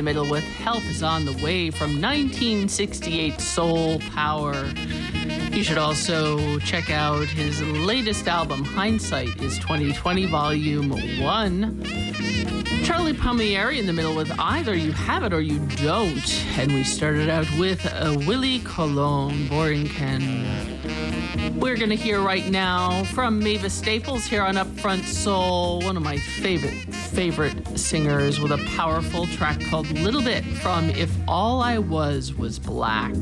the middle with Help Is On The Way from 1968 Soul Power. You should also check out his latest album, Hindsight is 2020, Volume 1. Charlie Palmieri in the middle with Either You Have It or You Don't. And we started out with Willie Colon, Boring Ken. We're going to hear right now from Mavis Staples here on Upfront Soul, one of my favorite singers, with a powerful track called Little Bit from If All I Was Black.